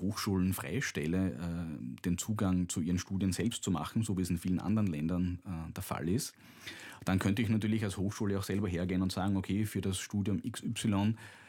Hochschulen freistelle, den Zugang zu ihren Studien selbst zu machen, so wie es in vielen anderen Ländern der Fall ist, dann könnte ich natürlich als Hochschule auch selber hergehen und sagen, okay, für das Studium XY